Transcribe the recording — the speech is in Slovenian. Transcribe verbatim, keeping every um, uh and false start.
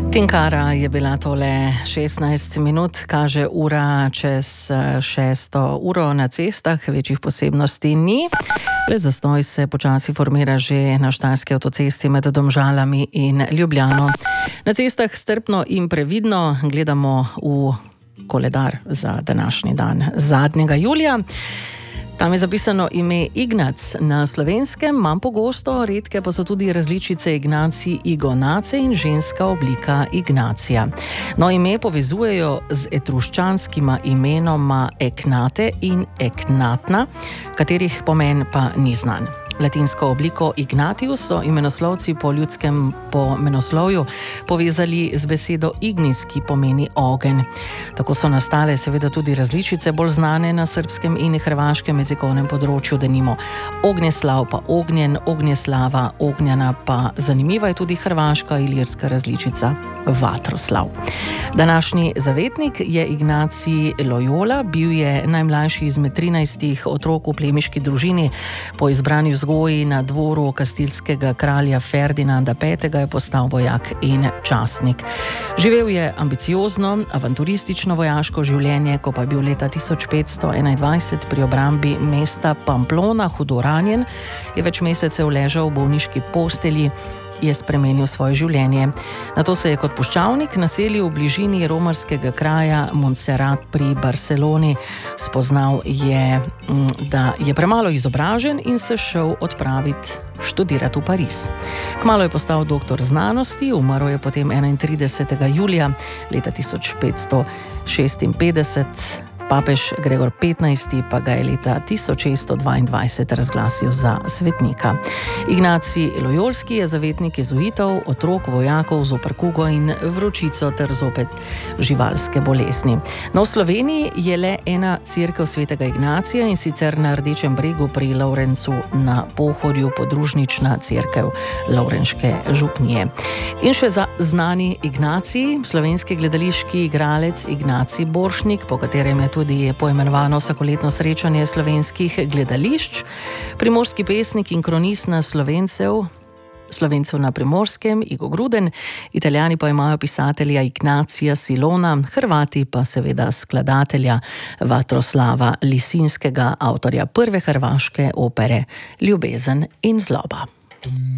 Tinkara je bila tole šestnajst minut, kaže ura čez šesto uro na cestah, večjih posebnosti ni. Le zastoj se počasi formira že na štajerski avtocesti med Domžalami in Ljubljano. Na cestah strpno in previdno gledamo v koledar za današnji dan, zadnjega julija. Tam je zapisano ime Ignac na slovenskem, manj pogosto, redke pa so tudi različice Ignacij, Igonace in ženska oblika Ignacija. No, ime povezujejo z etruščanskima imenoma Eknate in Eknatna, katerih pomen pa ni znan. Latinsko obliko Ignatius so imenoslovci po ljudskem pomenoslovju povezali z besedo ignis, ki pomeni ogenj. Tako so nastale seveda tudi različice bolj znane na srbskem in hrvaškem jezikovnem področju, denimo Ognjeslav pa Ognjen, Ognjeslava, Ognjana pa zanimiva je tudi hrvaška ilirska različica Vatroslav. Današnji zavetnik je Ignacij Lojola, bil je najmlajši izmed trinajstih otrok v plemiški družini. Po izbrani vzgoji na dvoru kastilskega kralja Ferdinanda petega je postal vojak in častnik. Živel je ambiciozno, avanturistično vojaško življenje, ko pa je bil leta tisoč petsto enaindvajset pri obrambi mesta Pamplona hudo ranjen, je več mesecev ležal v bolniški postelji, je spremenil svoje življenje. Nato se je kot puščavnik naselil v bližini romarskega kraja Montserrat pri Barceloni. Spoznal je, da je premalo izobražen in se šel odpraviti študirati v Pariz. Kmalu je postal doktor znanosti, umrl je potem enaintridesetega julija leta tisoč petsto šestinpetdeset. Papež Gregor petnajsti pa ga je leta tisoč šeststo dvaindvajset razglasil za svetnika. Ignacij Lojolski je zavetnik jezuitov, otrok, vojakov zoper kugo in vročico ter zopet živalske bolezni. No, v Sloveniji je le ena cerkev svetega Ignacija, in sicer na Rdečem bregu pri Lovrencu na Pohorju, podružnična cerkev Lovrenške župnije. In še za znani Ignacij, slovenski gledališki igralec Ignacij Borštnik, po katerem je tudi poimenovano vsakoletno srečanje slovenskih gledališč, primorski pesnik in kronist na Slovencev, Slovencev na Primorskem, Igo Gruden, Italijani pa imajo pisatelja Ignacija Silona, Hrvati pa seveda skladatelja Vatroslava Lisinskega, avtorja prve hrvaške opere Ljubezen in zloba.